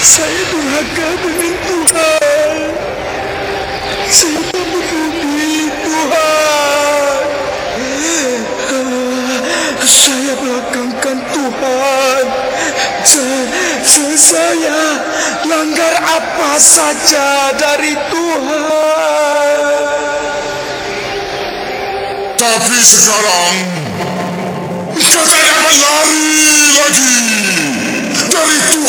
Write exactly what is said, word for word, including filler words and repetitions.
Saya durhaka dengan Tuhan. Saya tak peduli Tuhan. Saya belakangkan Tuhan. Saya, saya langgar apa saja dari Tuhan. Tapi sekarang kau tak dapat lari lagi dari Tuhan.